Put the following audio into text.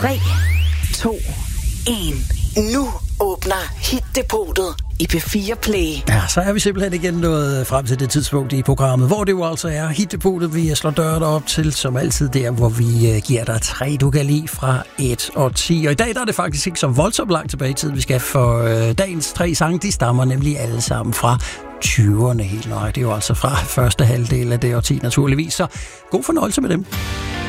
3, 2, 1. Nu åbner Hit-depotet i P4 Play. Ja, så er vi simpelthen igen nået frem til det tidspunkt i programmet, hvor det jo altså er Hit-depotet, vi slår døren op til, som altid der, hvor vi giver dig 3, du kan lide fra 1 og 10. Og i dag der er det faktisk ikke så voldsomt langt tilbage i tid, vi skal, for dagens 3 sange, de stammer nemlig alle sammen fra 20'erne helt nøje. Det er jo altså fra første halvdel af det årti naturligvis, så god fornøjelse med dem.